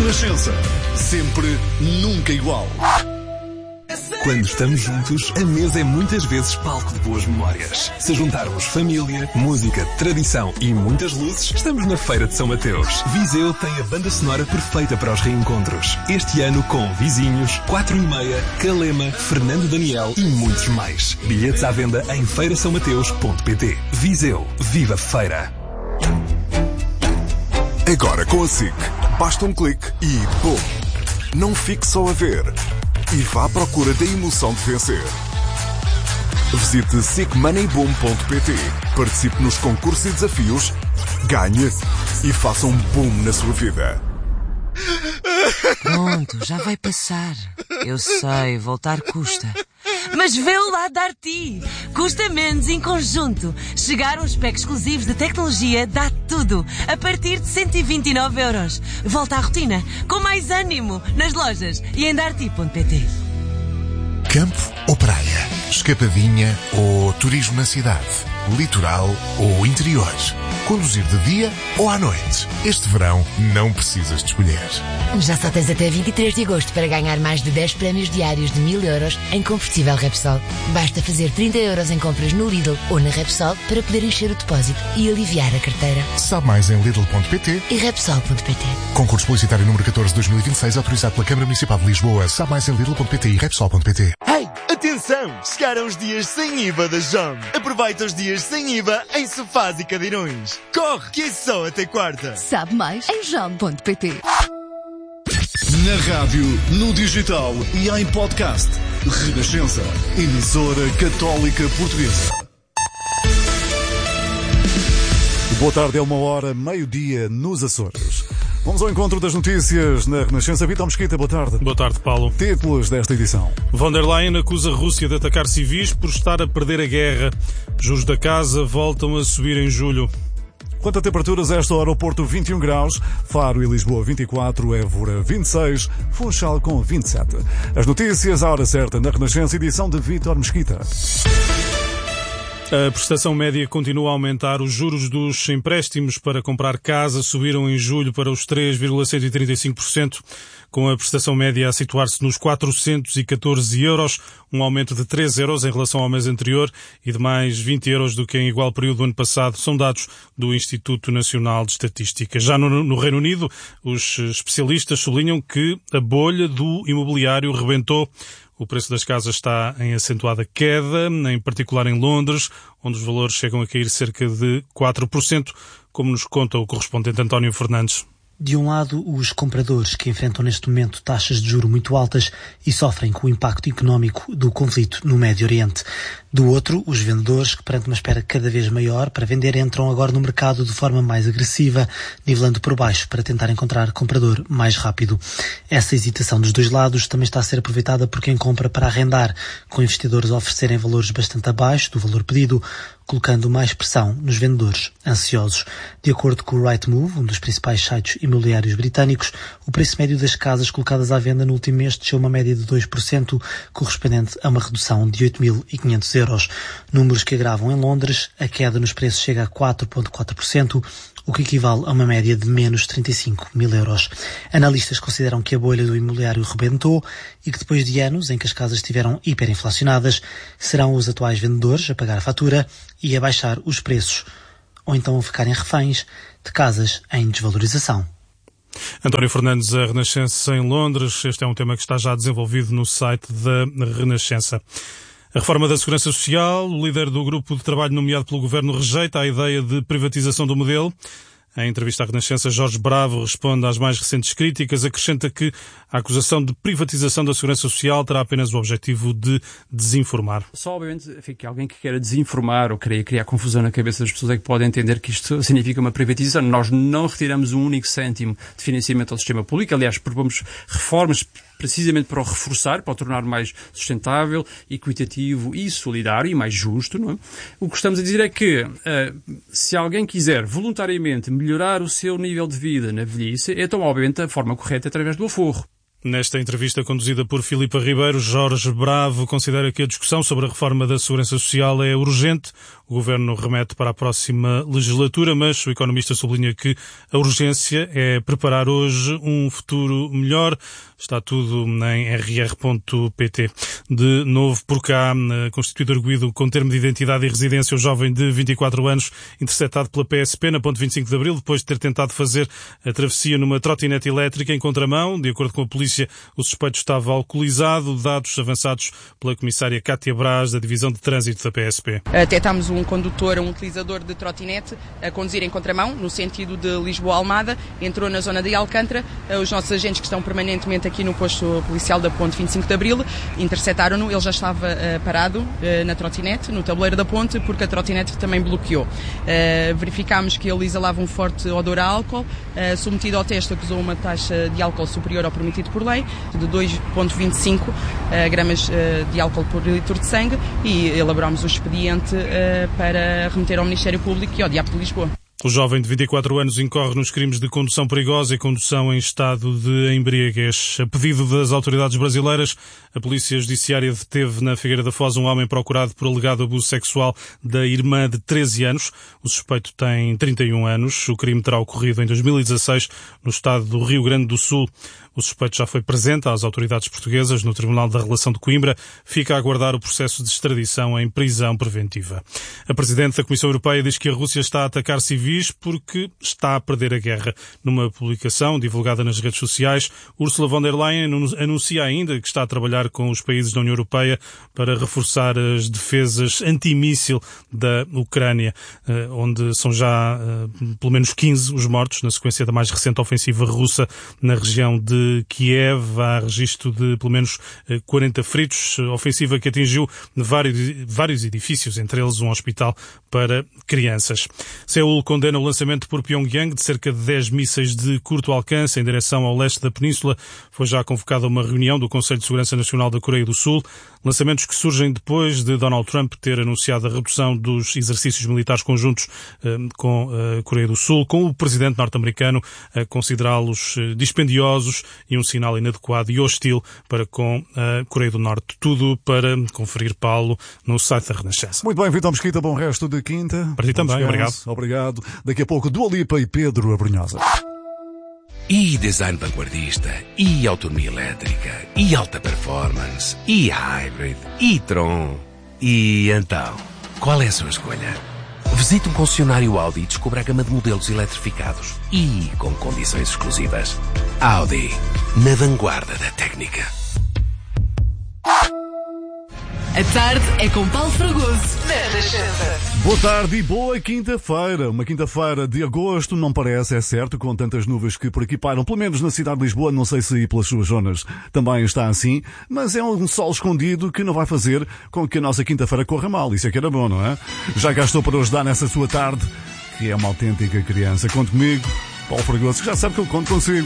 Renascença. Sempre, nunca igual. Quando estamos juntos, a mesa é muitas vezes palco de boas memórias. Se juntarmos família, música, tradição e muitas luzes, estamos na Feira de São Mateus. Viseu tem a banda sonora perfeita para os reencontros. Este ano com Vizinhos, 4:30, Calema, Fernando Daniel e muitos mais. Bilhetes à venda em feirasaomateus.pt. Viseu, viva a feira! Agora com a SIC, basta um clique e BUM! Não fique só a ver. E vá à procura da emoção de vencer. Visite sicmoneyboom.pt, participe nos concursos e desafios, ganhe e faça um boom na sua vida. Pronto, já vai passar. Eu sei, voltar custa. Mas vê-o lá dar-te. Custa menos em conjunto. Chegaram os packs exclusivos de tecnologia, dá tudo. A partir de 129€. Volta à rotina, com mais ânimo, nas lojas e em darti.pt. Campo ou praia? Escapadinha ou turismo na cidade? Litoral ou interior? Conduzir de dia ou à noite? Este verão não precisas de escolher. Já só tens até 23 de agosto para ganhar mais de 10 prémios diários de 1000€ em combustível Repsol. Basta fazer 30€ em compras no Lidl ou na Repsol para poder encher o depósito e aliviar a carteira. Sabe mais em Lidl.pt e Repsol.pt. Concurso publicitário número 14 de 2026, autorizado pela Câmara Municipal de Lisboa. Sabe mais em Lidl.pt e Repsol.pt. Hey, atenção! Chegaram os dias sem IVA da JOM. Aproveita os dias sem IVA em sofás e cadeirões. Corre, que é só até quarta. Sabe mais em jom.pt. Na rádio, no digital e em podcast. Renascença, emissora católica portuguesa. Boa tarde, é 1h, meio-dia, nos Açores. Vamos ao encontro das notícias na Renascença. Vítor Mesquita, boa tarde. Boa tarde, Paulo. Títulos desta edição. Von der Leyen acusa a Rússia de atacar civis por estar a perder a guerra. Juros da casa voltam a subir em julho. Quanto a temperaturas, esta hora o Porto 21 graus, Faro e Lisboa 24, Évora 26, Funchal com 27. As notícias à hora certa na Renascença, edição de Vítor Mesquita. A prestação média continua a aumentar. Os juros dos empréstimos para comprar casa subiram em julho para os 3,135%, com a prestação média a situar-se nos 414€, um aumento de 3€ em relação ao mês anterior e de mais 20€ do que em igual período do ano passado. São dados do Instituto Nacional de Estatística. Já no Reino Unido, os especialistas sublinham que a bolha do imobiliário rebentou. O preço das casas está em acentuada queda, em particular em Londres, onde os valores chegam a cair cerca de 4%, como nos conta o correspondente António Fernandes. De um lado, os compradores que enfrentam neste momento taxas de juros muito altas e sofrem com o impacto económico do conflito no Médio Oriente. Do outro, os vendedores que, perante uma espera cada vez maior para vender, entram agora no mercado de forma mais agressiva, nivelando por baixo para tentar encontrar comprador mais rápido. Essa hesitação dos dois lados também está a ser aproveitada por quem compra para arrendar, com investidores a oferecerem valores bastante abaixo do valor pedido, colocando mais pressão nos vendedores ansiosos. De acordo com o Rightmove, um dos principais sites imobiliários britânicos, o preço médio das casas colocadas à venda no último mês desceu uma média de 2%, correspondente a uma redução de 8.500€. Números que agravam em Londres, a queda nos preços chega a 4,4%, o que equivale a uma média de menos 35.000€. Analistas consideram que a bolha do imobiliário rebentou e que depois de anos em que as casas estiveram hiperinflacionadas, serão os atuais vendedores a pagar a fatura e a baixar os preços, ou então a ficarem reféns de casas em desvalorização. António Fernandes, a Renascença em Londres. Este é um tema que está já desenvolvido no site da Renascença. A reforma da Segurança Social, o líder do grupo de trabalho nomeado pelo Governo rejeita a ideia de privatização do modelo. Em entrevista à Renascença, Jorge Bravo responde às mais recentes críticas, acrescenta que a acusação de privatização da Segurança Social terá apenas o objetivo de desinformar. Só, obviamente, que alguém que queira desinformar ou queira criar confusão na cabeça das pessoas é que pode entender que isto significa uma privatização. Nós não retiramos um único cêntimo de financiamento ao sistema público. Aliás, propomos reformas precisamente para o reforçar, para o tornar mais sustentável, equitativo e solidário e mais justo, não é? O que estamos a dizer é que se alguém quiser voluntariamente melhorar o seu nível de vida na velhice, então, obviamente, a forma correta é através do aforro. Nesta entrevista conduzida por Filipa Ribeiro, Jorge Bravo considera que a discussão sobre a reforma da Segurança Social é urgente. O Governo remete para a próxima legislatura, mas o economista sublinha que a urgência é preparar hoje um futuro melhor. Está tudo em rr.pt. De novo por cá, constituído arguido com termo de identidade e residência, o jovem de 24 anos, interceptado pela PSP na ponte 25 de Abril, depois de ter tentado fazer a travessia numa trotinete elétrica em contramão. De acordo com a polícia, o suspeito estava alcoolizado. Dados avançados pela comissária Cátia Braz, da Divisão de Trânsito da PSP. Detectámos um condutor, um utilizador de trotinete, a conduzir em contramão, no sentido de Lisboa-Almada, entrou na zona de Alcântara. Os nossos agentes, que estão permanentemente aqui no posto policial da ponte 25 de Abril, interceptaram-no. Ele já estava parado na trotinete, no tabuleiro da ponte, porque a trotinete também bloqueou. Verificámos que ele exalava um forte odor a álcool. Submetido ao teste, acusou uma taxa de álcool superior ao permitido por lei, de 2,25 gramas de álcool por litro de sangue, e elaborámos o expediente para remeter ao Ministério Público e ao DIAP de Lisboa. O jovem de 24 anos incorre nos crimes de condução perigosa e condução em estado de embriaguez. A pedido das autoridades brasileiras, a Polícia Judiciária deteve na Figueira da Foz um homem procurado por alegado abuso sexual da irmã de 13 anos. O suspeito tem 31 anos. O crime terá ocorrido em 2016 no estado do Rio Grande do Sul. O suspeito já foi presente às autoridades portuguesas no Tribunal da Relação de Coimbra. Fica a aguardar o processo de extradição em prisão preventiva. A Presidente da Comissão Europeia diz que a Rússia está a atacar civis porque está a perder a guerra. Numa publicação divulgada nas redes sociais, Ursula von der Leyen anuncia ainda que está a trabalhar com os países da União Europeia para reforçar as defesas antimíssil da Ucrânia, onde são já pelo menos 15 os mortos na sequência da mais recente ofensiva russa na região de Kiev. Há registro de pelo menos 40 feridos, ofensiva que atingiu vários edifícios, entre eles um hospital para crianças. Seul condena o lançamento por Pyongyang de cerca de 10 mísseis de curto alcance em direção ao leste da península. Foi já convocada uma reunião do Conselho de Segurança Nacional da Coreia do Sul. Lançamentos que surgem depois de Donald Trump ter anunciado a redução dos exercícios militares conjuntos com a Coreia do Sul, com o presidente norte-americano a considerá-los dispendiosos e um sinal inadequado e hostil para com a Coreia do Norte. Tudo para conferir, Paulo, no site da Renascença. Muito bem, Vitor Mesquita, bom resto de quinta. Para ti também, obrigado. Obrigado. Daqui a pouco, Dua Lipa e Pedro Abrunhosa. E design vanguardista, e autonomia elétrica, e alta performance, e hybrid, e Tron. E então, qual é a sua escolha? Visite um concessionário Audi e descubra a gama de modelos eletrificados e com condições exclusivas. Audi, na vanguarda da técnica. A tarde é com Paulo Fragoso, na Renascença. Boa tarde e boa quinta-feira. Uma quinta-feira de agosto, não parece, é certo, com tantas nuvens que por aqui pairam, pelo menos na cidade de Lisboa, não sei se aí pelas suas zonas também está assim, mas é um sol escondido que não vai fazer com que a nossa quinta-feira corra mal. Isso é que era bom, não é? Já cá estou para ajudar nessa sua tarde, que é uma autêntica criança. Conte comigo, Paulo Fragoso, que já sabe que eu conto consigo.